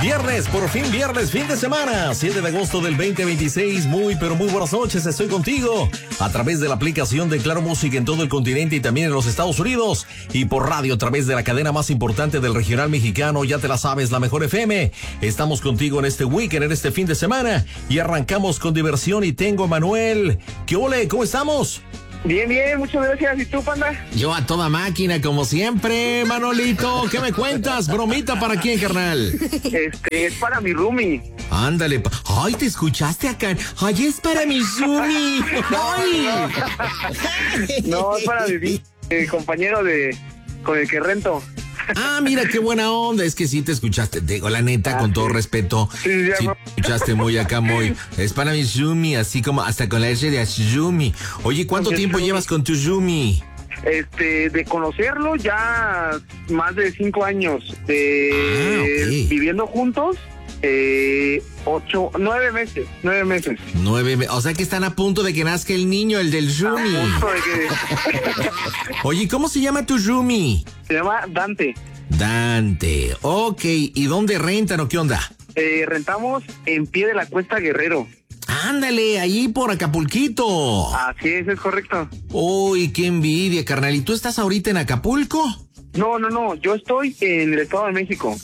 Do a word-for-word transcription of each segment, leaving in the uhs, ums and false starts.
Viernes, por fin viernes, fin de semana, siete de agosto del veinte veintiséis. Muy, pero muy buenas noches, estoy contigo a través de la aplicación de Claro Música en todo el continente y también en los Estados Unidos, y por radio a través de la cadena más importante del regional mexicano, ya te la sabes, la Mejor F M. Estamos contigo en este weekend, en este fin de semana, y arrancamos con diversión. Y tengo a Manuel. ¿Qué ole? ¿Cómo estamos? Bien, bien, muchas gracias. ¿Y tú, Panda? Yo a toda máquina, como siempre, Manolito. ¿Qué me cuentas? ¿Bromita para quién, carnal? Este, es para mi roomie. Ándale. Pa- Ay, ¿te escuchaste acá? Ay, es para mi roomie. Ay. No, es para mi eh, compañero de con el que rento. Ah, mira, qué buena onda. Es que sí te escuchaste. Digo, la neta, Ah, con sí. todo respeto. Sí, ya Sí no. te escuchaste muy acá, muy. Es para mi roomie, así como hasta con la S de Azumi. Oye, ¿cuánto Con mi tiempo roomie. llevas con tu roomie? Este, de conocerlo ya más de cinco años. De Ah, ok. viviendo juntos, eh, ocho, nueve meses, nueve meses. Nueve. me- O sea que están a punto de que nazca el niño, el del roomie. A punto de que- Oye, ¿cómo se llama tu roomie? Se llama Dante. Dante. Ok, ¿y dónde rentan o qué onda? Eh, rentamos en Pie de la Cuesta Guerrero. Ándale, ahí por Acapulquito. Así es, es correcto. Uy, qué envidia, carnal. ¿Y tú estás ahorita en Acapulco? No, no, no, yo estoy en el Estado de México.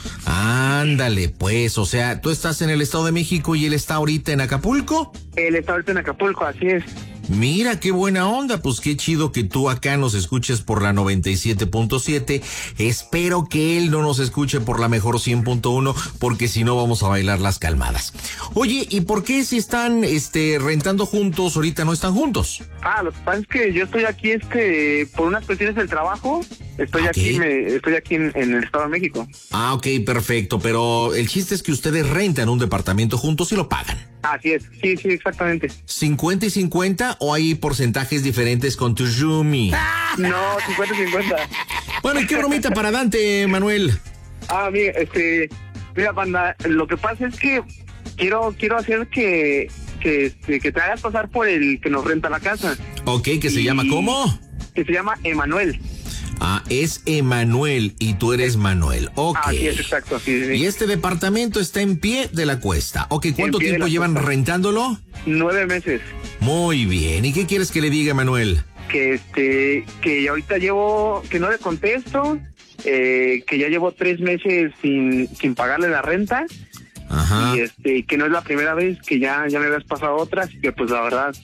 Ándale, pues, o sea, tú estás en el Estado de México y él está ahorita en Acapulco. Él está ahorita en Acapulco, así es. Mira, qué buena onda, pues qué chido que tú acá nos escuches por la noventa y siete punto siete. Espero que él no nos escuche por la mejor cien punto uno, porque si no vamos a bailar las calmadas. Oye, ¿y por qué si están este rentando juntos, ahorita no están juntos? Ah, lo que pasa es que yo estoy aquí, este, por unas cuestiones del trabajo, estoy Ok. aquí, me, estoy aquí en, en el Estado de México. Ah, ok, perfecto, pero el chiste es que ustedes rentan un departamento juntos y lo pagan. Así es, sí, sí, exactamente. ¿cincuenta y cincuenta o hay porcentajes diferentes con tu roomie? No, cincuenta cincuenta. Bueno, ¿y qué bromita para Dante, Manuel? Ah, mira, este, mira, Panda, lo que pasa es que quiero, quiero hacer que, que, este, que te hagas pasar por el que nos renta la casa, Ok, ¿que se Y- llama cómo? que se llama Emanuel. Ah, es Emanuel y tú eres Manuel. Ok. Así es, exacto, sí, sí, Y sí. este departamento está en Pie de la Cuesta. Ok, ¿cuánto Pie de tiempo la llevan Cuesta. rentándolo? Nueve meses. Muy bien. ¿Y qué quieres que le diga, Manuel? Que este, que ahorita llevo, que no le contesto, eh, que ya llevo tres meses sin, sin pagarle la renta. Ajá. Y este, que no es la primera vez, que ya, ya me habías pasado otras, y que pues la verdad,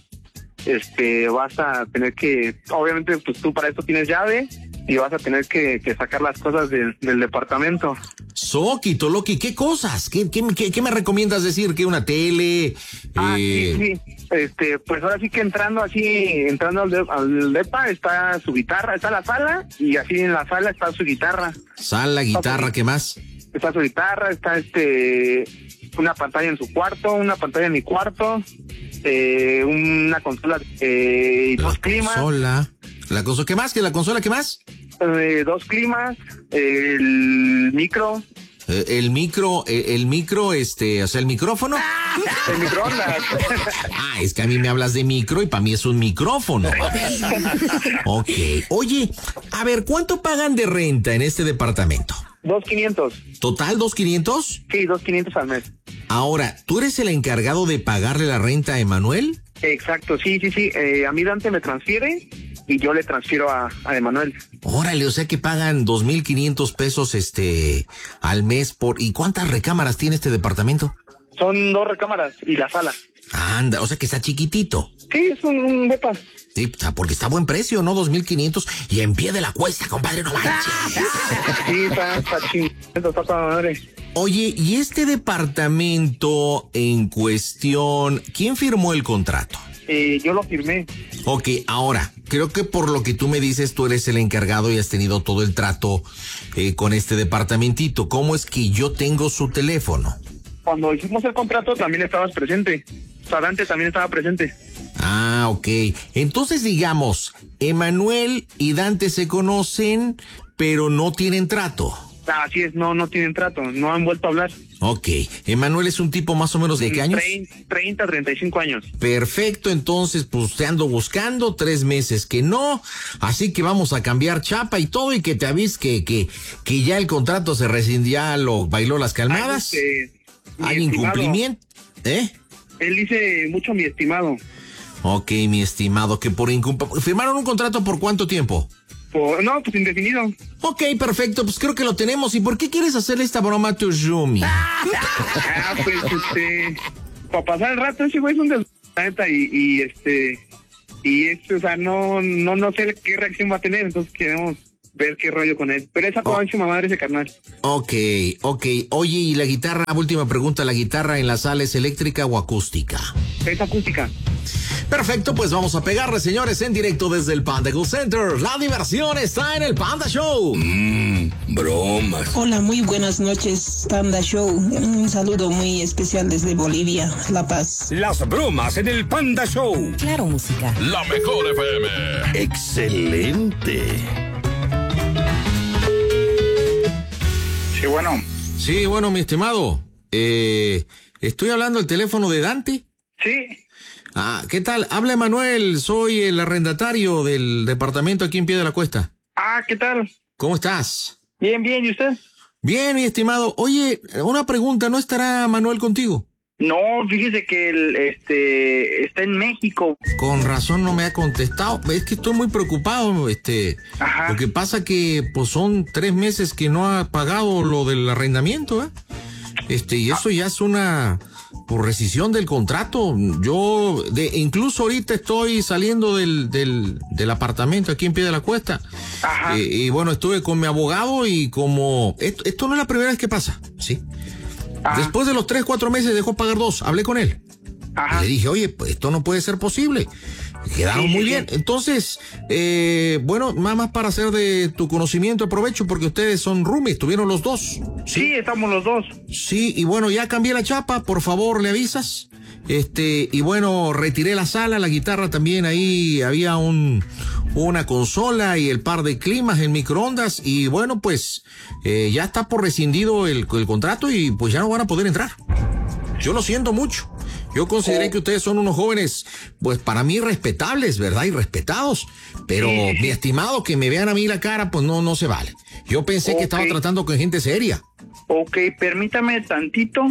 este, vas a tener que, obviamente pues tú para esto tienes llave, y vas a tener que, que sacar las cosas del, del departamento. Soki, Toloki, ¿qué cosas? ¿Qué, qué, qué, qué me recomiendas decir? ¿Que una tele? Ah, Eh, sí, sí, este, pues ahora sí que entrando así, entrando al, de- al depa, está su guitarra, está la sala, y así en la sala está su guitarra. Sala, guitarra, ¿qué más? Está su guitarra, está este una pantalla en su cuarto, una pantalla en mi cuarto, eh, una consola, eh, y La dos climas, consola. ¿La consola qué más? ¿Que la consola qué más? eh, dos climas, el micro, Eh, el micro, eh, el micro, este, o sea, el micrófono. el microondas. Ah, es que a mí me hablas de micro y para mí es un micrófono. Ok. Oye, a ver, ¿cuánto pagan de renta en este departamento? Dos quinientos, ¿Total dos quinientos? sí, dos quinientos al mes. Ahora, ¿tú eres el encargado de pagarle la renta a Emanuel? Exacto, sí, sí, sí. Eh, a mí Dante me transfiere y yo le transfiero a, a Emanuel. Órale, o sea que pagan dos mil quinientos pesos este al mes por... ¿Y cuántas recámaras tiene este departamento? Son dos recámaras y la sala. Anda, o sea que está chiquitito. Sí, es un, un depa. Sí, o sea, porque está a buen precio, ¿no? dos mil quinientos y en Pie de la Cuesta, compadre, no manches. Sí, está, está chingón, está toda madre. Oye, ¿y este departamento en cuestión, quién firmó el contrato? Eh, yo lo firmé. Ok, ahora, creo que por lo que tú me dices, tú eres el encargado y has tenido todo el trato eh, con este departamentito. ¿Cómo es que yo tengo su teléfono? Cuando hicimos el contrato también estabas presente. O sea, Dante también estaba presente. Ah, ok. Entonces, digamos, Emanuel y Dante se conocen, pero no tienen trato. Así es, no, no tienen trato, no han vuelto a hablar. Ok, Emanuel es un tipo más o menos de qué años? treinta, treinta y cinco años. Perfecto, entonces pues te ando buscando, tres meses que no, así que vamos a cambiar chapa y todo y que te avis que, que, que ya el contrato se rescindió, ya lo bailó las calmadas. Ay, este, hay incumplimiento, ¿eh? Él dice mucho mi estimado. Ok, mi estimado, que por incumplimiento, ¿firmaron un contrato por cuánto tiempo? Por, no, pues indefinido. Ok, perfecto, pues creo que lo tenemos. ¿Y por qué quieres hacerle esta broma a tu Yumi? Ah, pues este, para pasar el rato, ese güey es un des... y, y este, y este, o sea, no, no, no sé qué reacción va a tener, entonces queremos ver qué rollo con él. Pero esa toda encima madre ese carnal. Ok, ok. Oye, ¿y la guitarra? Última pregunta, ¿la guitarra en la sala es eléctrica o acústica? Es acústica. Perfecto, pues vamos a pegarle, señores, en directo desde el Panda Go Center. La diversión está en el Panda Show. Mmm, bromas. Hola, muy buenas noches, Panda Show. Un saludo muy especial desde Bolivia, La Paz. Las bromas en el Panda Show. Claro, música. La mejor F M. Excelente. Sí, bueno. Sí, bueno, mi estimado. Eh, ¿estoy hablando al teléfono de Dante? Sí. Ah, ¿qué tal? Habla Emanuel, soy el arrendatario del departamento aquí en Pie de la Cuesta. Ah, ¿qué tal? ¿Cómo estás? Bien, bien, ¿y usted? Bien, mi estimado. Oye, una pregunta, ¿no estará Manuel contigo? No, fíjese que el, este, está en México. Con razón no me ha contestado. Es que estoy muy preocupado, este. Ajá. Lo que pasa que, pues, son tres meses que no ha pagado lo del arrendamiento, ¿eh? Este, y eso ya es una, por rescisión del contrato. Yo, de, incluso ahorita estoy saliendo del, del, del apartamento aquí en Pie de la Cuesta. Ajá. Eh, y bueno, estuve con mi abogado y como, esto, esto no es la primera vez que pasa, ¿sí? Ajá. Después de los tres, cuatro meses dejó pagar dos. Hablé con él. Ajá. Y le dije, oye, pues esto no puede ser posible. Quedaron Sí, muy sí, bien. sí. Entonces, eh, bueno, nada más para hacer de tu conocimiento, aprovecho porque ustedes son roomies, estuvieron los dos. Sí, sí, estamos los dos. Sí, y bueno, ya cambié la chapa, por favor, le avisas. Este, y bueno, retiré la sala, la guitarra también, ahí había un, una consola y el par de climas en microondas, y bueno, pues, eh, ya está por rescindido el, el contrato y pues ya no van a poder entrar. Yo lo siento mucho. Yo consideré que ustedes son unos jóvenes, pues para mí respetables, ¿verdad? Y respetados. Pero, Sí. mi estimado, que me vean a mí la cara, pues no, no se vale. Yo pensé Ok. que estaba tratando con gente seria. Ok, permítame tantito,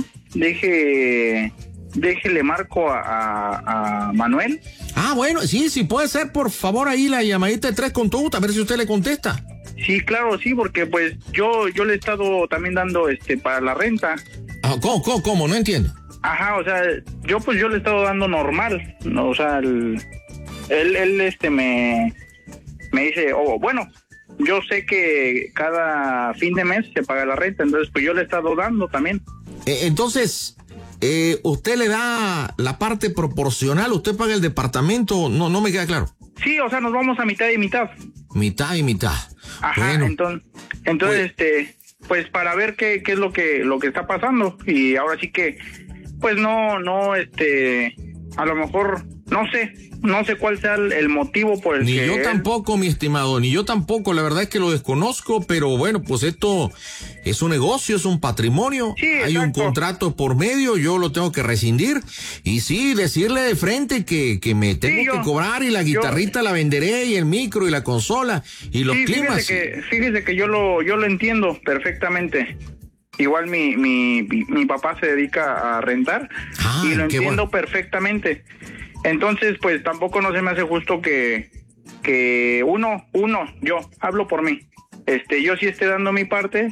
deje, déjele marco a, a, a Manuel. Ah, bueno, sí, sí, puede ser, por favor, ahí la llamadita de tres con tu, a ver si usted le contesta. Sí, claro, sí, porque pues yo, yo le he estado también dando este para la renta. Ah, ¿cómo, cómo, cómo? No entiendo. Ajá, o sea, yo pues yo le he estado dando normal, no, o sea, el, él, él este me, me dice, oh, bueno, yo sé que cada fin de mes se paga la renta, entonces pues yo le he estado dando también. Eh, entonces, eh, ¿usted le da la parte proporcional? ¿Usted paga el departamento? No, no me queda claro. Sí, o sea, nos vamos a mitad y mitad. Mitad y mitad. Ajá, Bueno, entonces, entonces pues- este, pues para ver qué, qué es lo que, lo que está pasando, y ahora sí que, pues no, no, este, a lo mejor, no sé, no sé cuál sea el, el motivo por el Ni que yo él- tampoco, mi estimado, ni yo tampoco, la verdad es que lo desconozco, pero bueno, pues esto es un negocio, es un patrimonio, Sí, hay un exacto. contrato por medio, yo lo tengo que rescindir, y sí, decirle de frente que, que me tengo Sí, yo- que cobrar y la yo- guitarrita la venderé, y el micro, y la consola, y los Sí, climas. fíjese que, fíjese que yo lo, yo lo entiendo perfectamente. Igual mi, mi, mi, mi papá se dedica a rentar Ah, y lo qué entiendo bueno. perfectamente. Entonces, pues tampoco no se me hace justo que, que uno, uno, yo, hablo por mí, este, yo sí esté dando mi parte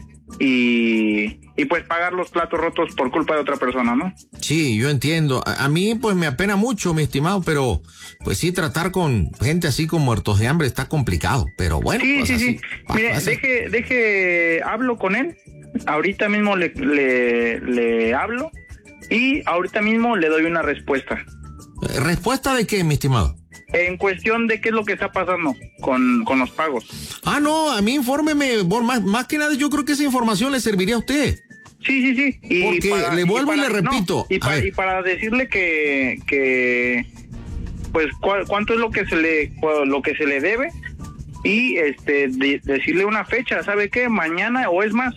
y, y pues pagar los platos rotos por culpa de otra persona, ¿no? Sí, yo entiendo. A, a mí pues me apena mucho, mi estimado, pero pues sí, tratar con gente así con muertos de hambre está complicado, pero bueno. Sí, pues sí, así sí. pa- Mire, pasa. deje, deje, hablo con él. Ahorita mismo le, le, le hablo y ahorita mismo le doy una respuesta. Eh, ¿Respuesta de qué, mi estimado? En cuestión de qué es lo que está pasando con, con los pagos. Ah, no, a mí infórmeme, por más, más que nada yo creo que esa información le serviría a usted. Sí, sí, sí. Y Porque le vuelvo y para- le no, repito, y, a pa- ver. y para decirle que, que pues cuál- cuánto es lo que se le cu- lo que se le debe y este de- decirle una fecha, ¿sabe qué? Mañana o es más,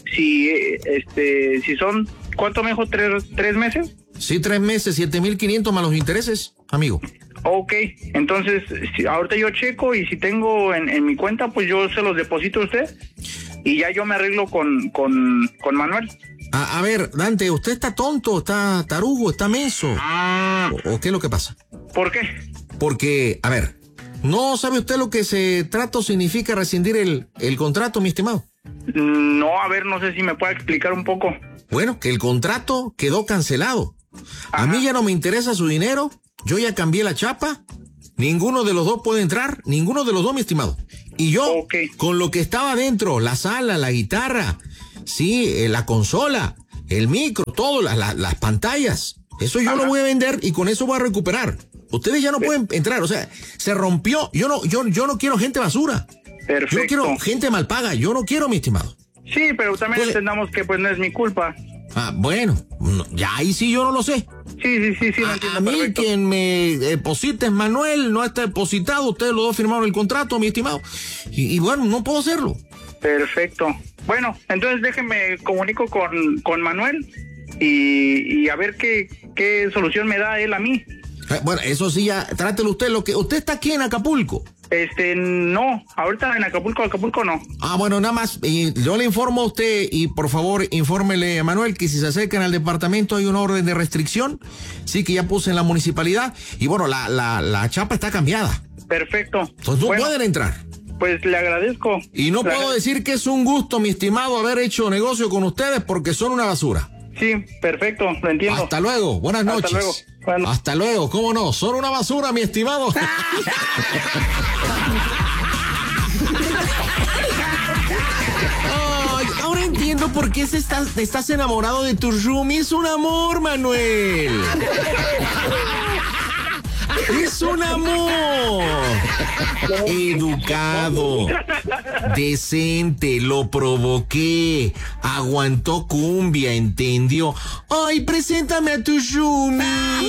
si, este, si son, ¿cuánto me dijo? ¿Tres, tres meses? Sí, tres meses, siete mil quinientos más los intereses, amigo. Ok, entonces, si, ahorita yo checo y si tengo en, en mi cuenta, pues yo se los deposito a usted y ya yo me arreglo con, con, con Manuel. A, a ver, Dante, ¿usted está tonto, está tarugo, está menso? Ah. ¿O, ¿O qué es lo que pasa? ¿Por qué? Porque, a ver, ¿no sabe usted lo que ese trato significa rescindir el, el contrato, mi estimado? No, a ver, no sé si me puede explicar un poco. Bueno, que el contrato quedó cancelado. Ajá. A mí ya no me interesa su dinero, yo ya cambié la chapa, ninguno de los dos puede entrar, ninguno de los dos, mi estimado. Y yo, okay, con lo que estaba dentro, la sala, la guitarra, sí, la consola, el micro, todo, la, la, las pantallas, eso yo Ajá. lo voy a vender y con eso voy a recuperar. Ustedes ya no pueden entrar, o sea, se rompió, yo no, yo, yo no quiero gente basura. Perfecto. Yo quiero gente mal paga, yo no quiero, mi estimado. Sí, pero también pues, entendamos que pues no es mi culpa. Ah, bueno, no, ya ahí sí yo no lo sé. Sí, sí, sí, sí. A, a mí perfecto. Quien me deposita es Manuel, no está depositado, ustedes los dos firmaron el contrato, mi estimado. Y, y bueno, no puedo hacerlo. Perfecto. Bueno, entonces déjenme comunico con, con Manuel y, y a ver qué, qué solución me da él a mí. Eh, bueno, eso sí, ya, trátelo usted. Lo que usted está aquí en Acapulco. Este, no, ahorita en Acapulco, Acapulco no. Ah, bueno, nada más, y yo le informo a usted y por favor infórmele a Manuel que si se acercan al departamento hay una orden de restricción, sí que ya puse en la municipalidad y bueno, la, la, la chapa está cambiada. Perfecto. Entonces no bueno, pueden entrar. Pues le agradezco. Y no le puedo decir que es un gusto, mi estimado, haber hecho negocio con ustedes porque son una basura. Sí, perfecto, lo entiendo. Hasta luego, buenas noches. Hasta luego. Bueno. Hasta luego, ¿cómo no? Son una basura, mi estimado. Ay, ahora entiendo por qué se estás, estás enamorado de tu roomie. Es un amor, Manuel. Es un amor. Educado, decente, lo provoqué, aguantó cumbia, entendió. Ay, preséntame a tu roomie.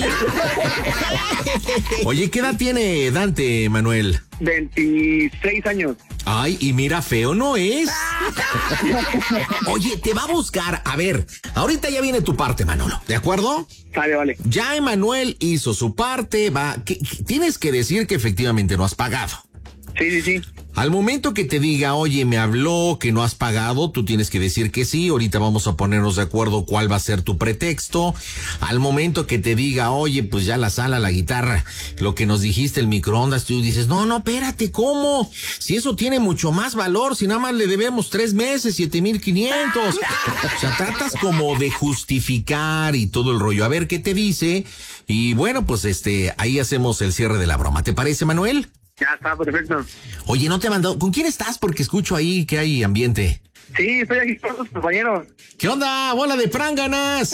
Oye, ¿qué edad tiene Dante, Manuel? veintiséis años. Ay, y mira, feo no es. Oye, te va a buscar. A ver, ahorita ya viene tu parte, Manolo, ¿de acuerdo? Vale, vale. Ya Emanuel hizo su parte, va. ¿Qué, qué, tienes que decir que efectivamente no has pagado. Sí, sí, sí. Al momento que te diga, oye, me habló que no has pagado, tú tienes que decir que sí. Ahorita vamos a ponernos de acuerdo cuál va a ser tu pretexto. Al momento que te diga, oye, pues ya la sala, la guitarra, lo que nos dijiste, el microondas, tú dices, no, no, espérate, ¿cómo? Si eso tiene mucho más valor, si nada más le debemos tres meses, siete mil quinientos. O sea, tratas como de justificar y todo el rollo. A ver qué te dice. Y bueno, pues este, ahí hacemos el cierre de la broma. ¿Te parece, Manuel? Ya está, perfecto. Oye, no te he mandado. ¿Con quién estás? Porque escucho ahí que hay ambiente. Sí, estoy aquí con los compañeros. ¿Qué onda? ¡Bola de pránganas!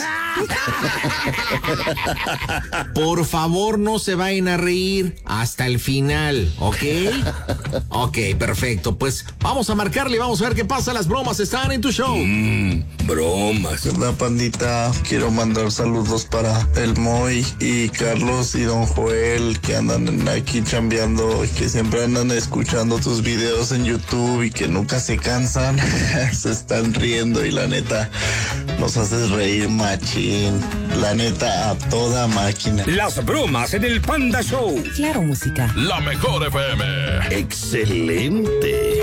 Por favor, no se vayan a reír hasta el final, ¿ok? Ok, perfecto. Pues vamos a marcarle y vamos a ver qué pasa. Las bromas están en tu show. Mmm, bromas. ¿Verdad, pandita? Quiero mandar saludos para el Moy y Carlos y Don Joel, que andan aquí chambeando y que siempre andan escuchando tus videos en YouTube y que nunca se cansan. Se están riendo y la neta nos haces reír machín. La neta, a toda máquina. Las bromas en el Panda Show. Claro, música. La mejor F M. Excelente.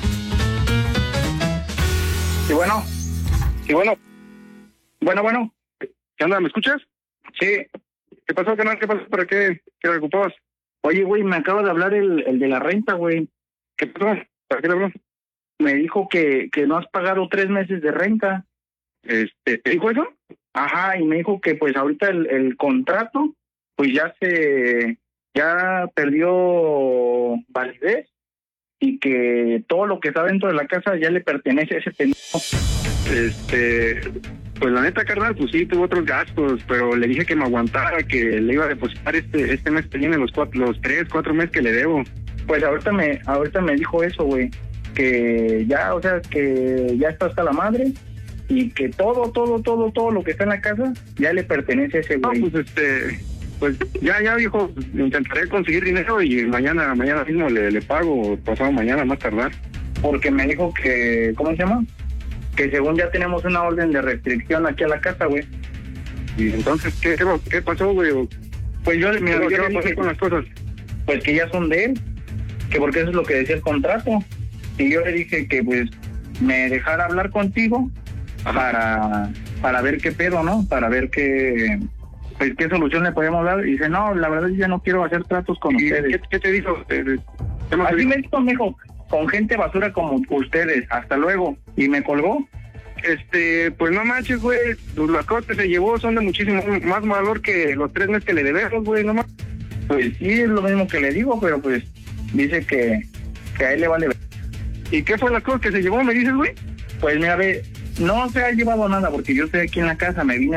Sí, bueno. Sí, bueno. Bueno, bueno. ¿Qué onda? ¿Me escuchas? Sí. ¿Qué pasó, canal? ¿Qué pasó? ¿Para qué? ¿Qué me ocupabas? Oye, güey, me acaba de hablar el, el de la renta, güey. ¿Qué pasó? ¿Para qué le habló? Me dijo que, que no has pagado tres meses de renta. Este, ¿te dijo eso? Ajá, y me dijo que pues ahorita el, el contrato pues ya se, ya perdió validez y que todo lo que está dentro de la casa ya le pertenece a ese pendejo. Este, pues la neta, carnal, pues sí, tuvo otros gastos, pero le dije que me aguantara, que le iba a depositar este, este mes que viene los cuatro, los tres, cuatro meses que le debo. Pues ahorita me, ahorita me dijo eso, güey. Que ya, o sea, que ya está hasta la madre y que todo, todo, todo, todo lo que está en la casa ya le pertenece a ese güey. No, pues este, pues ya, ya, viejo, intentaré conseguir dinero y mañana, mañana mismo le, le pago, pasado mañana más tardar. Porque me dijo que, ¿cómo se llama? que según ya tenemos una orden de restricción aquí a la casa, güey. Y entonces, ¿qué, qué, qué pasó, güey? Pues yo, mira, ¿Qué, yo ¿qué va a le pasar dije, con las cosas? pues que ya son de él, que porque eso es lo que decía el contrato. Y yo le dije que pues me dejara hablar contigo para para ver qué pedo, ¿no? Para ver qué pues qué solución le podemos dar. Y dice, no, la verdad yo ya no quiero hacer tratos con ¿Y ustedes. ¿Qué, qué te dijo? ¿Qué Así dijo? me dijo, mijo, con gente basura como ustedes, hasta luego. Y me colgó. Este, pues no manches, güey, pues las cosas que se llevó son de muchísimo más valor que los tres meses que le debemos, güey, no más. Pues sí, es lo mismo que le digo, pero pues dice que, que a él le vale. ¿Y qué fue las cosas que se llevó, me dices, güey? Pues mira, ve, no se ha llevado nada porque yo estoy aquí en la casa, me vine